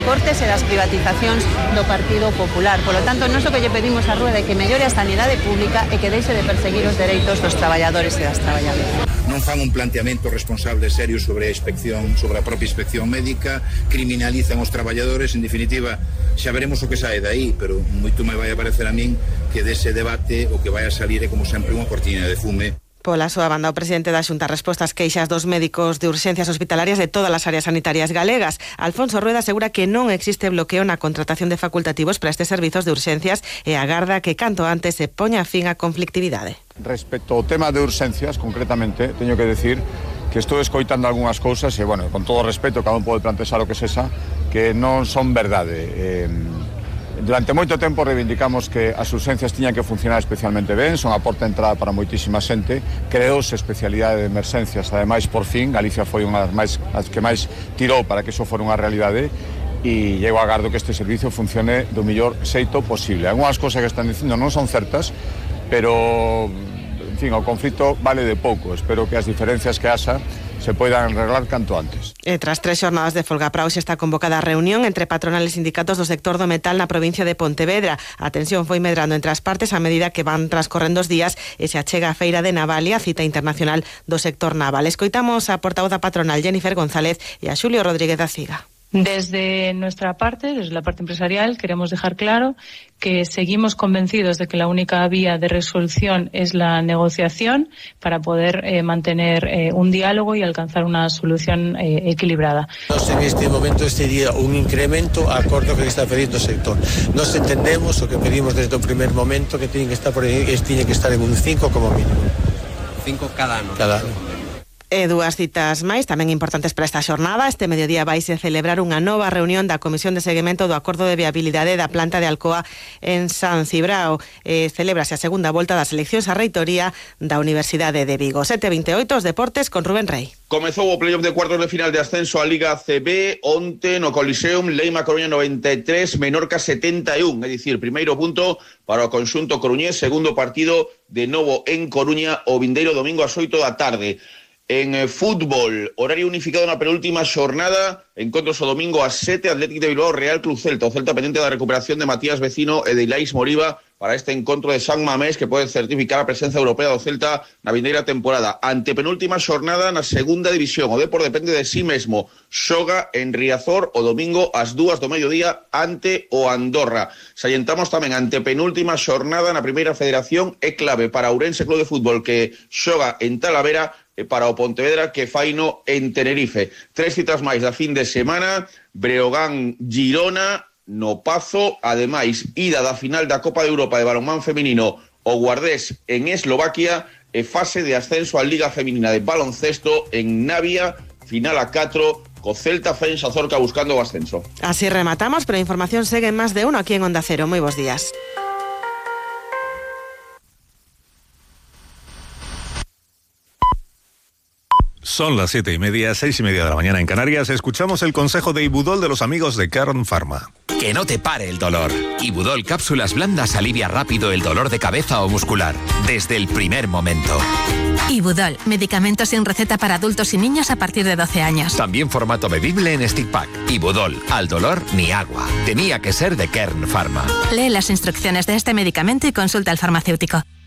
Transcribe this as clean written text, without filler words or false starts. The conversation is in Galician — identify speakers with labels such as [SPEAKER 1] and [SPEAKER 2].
[SPEAKER 1] cortes e das privatizacións do Partido Popular. Por lo tanto, nós o que lle pedimos a Rueda é que mellore a sanidade pública e que deixe de perseguir os dereitos dos traballadores e das traballadoras.
[SPEAKER 2] Non fan un planteamento responsable serio sobre a inspección, sobre a propia inspección médica, criminalizan os traballadores, en definitiva, xa veremos o que sae daí, pero moito me vai a parecer a min que dese debate o que vai a salir é como sempre unha cortina de fume.
[SPEAKER 3] Pola súa banda, o presidente da Xunta resposta ás queixas dos médicos de urxencias hospitalarias de todas as áreas sanitarias galegas. Alfonso Rueda asegura que non existe bloqueo na contratación de facultativos para estes servizos de urxencias e agarda que canto antes se poña fin á conflictividade.
[SPEAKER 4] Respecto ao tema de urxencias, concretamente, teño que decir que estou escoitando algunhas cousas e, bueno, con todo o respeto, cada un pode plantexar o que sexa, que non son verdade. Durante moito tempo reivindicamos que as urxencias tiñan que funcionar especialmente ben, son a porta de entrada para moitísima xente, creouse especialidade de emerxencias, ademais, por fin, Galicia foi unha das que máis tirou para que iso fora unha realidade, e eu agardo que este servicio funcione do mellor xeito posible. Algúnas cousas que están dicindo non son certas, pero, en fin, o conflito vale de pouco. Espero que as diferencias que haxa se poidan arreglar canto antes.
[SPEAKER 3] E tras 3 xornadas de folga para hoxe está convocada a reunión entre patronales e sindicatos do sector do metal na provincia de Pontevedra. A tensión foi medrando entre as partes a medida que van transcorrendo os días e se achega a Feira de Navalia, cita internacional do sector naval. Escoitamos a portavoz da patronal Jennifer González e a Xulio Rodríguez da Ciga.
[SPEAKER 5] Desde nuestra parte, desde la parte empresarial, queremos dejar claro que seguimos convencidos de que la única vía de resolución es la negociación para poder mantener un diálogo y alcanzar una solución equilibrada.
[SPEAKER 6] En este momento sería un incremento acorde ao que está pedindo o sector. Nos entendemos o que pedimos desde o primer momento que tiene que estar en un 5 como mínimo.
[SPEAKER 7] 5 cada ano.
[SPEAKER 6] Cada ano.
[SPEAKER 3] E dúas citas máis, tamén importantes para esta xornada. Este mediodía vaise celebrar unha nova reunión da Comisión de Seguimento do Acordo de Viabilidade da planta de Alcoa en San Cibrao. Celébrase a segunda volta das eleccións á reitoría da Universidade de Vigo. 7:28, os deportes con Rubén Rey.
[SPEAKER 8] Comezou o playoff de cuartos de final de ascenso á Liga CB onte no Coliseum, Leima Coruña 93, Menorca 71, é dicir, primeiro punto para o conxunto coruñés, segundo partido de novo en Coruña o vindeiro domingo ás 8 da tarde. En fútbol, horario unificado na penúltima xornada, encontros o domingo ás 7, Atlético de Bilbao, Real Club Celta. O Celta pendente da recuperación de Matías Vecino e de Ilais Moriba para este encontro de San Mamés que pode certificar a presenza europea do Celta na vindeira temporada. Ante penúltima xornada na segunda división, o Depor depende de sí mesmo. Xoga en Riazor o domingo ás 2 do mediodía ante o Andorra. Salientamos tamén ante penúltima xornada na primeira federación, é clave para Ourense Club de Fútbol que xoga en Talavera e para o Pontevedra que faino en Tenerife. 3 citas máis da fin de semana, Breogán Girona no Pazo, ademais ida da final da Copa de Europa de balonmán feminino o Guardés en Eslovaquia e fase de ascenso á Liga Feminina de baloncesto en Navia, final a 4 co Celta Fensa Zorca buscando o ascenso.
[SPEAKER 3] Así rematamos, pero a información segue en Más de Uno aquí en Onda Cero. Moi bons días.
[SPEAKER 9] Son las 7:30, 6:30 de la mañana en Canarias. Escuchamos el consejo de Ibudol de los amigos de Kern Pharma.
[SPEAKER 10] Que no te pare el dolor. Ibudol cápsulas blandas alivia rápido el dolor de cabeza o muscular, desde el primer momento.
[SPEAKER 11] Ibudol, medicamentos sin receta para adultos y niños a partir de 12 años.
[SPEAKER 10] También formato bebible en stick pack. Ibudol, al dolor ni agua. Tenía que ser de Kern Pharma.
[SPEAKER 11] Lee las instrucciones de este medicamento y consulta al farmacéutico.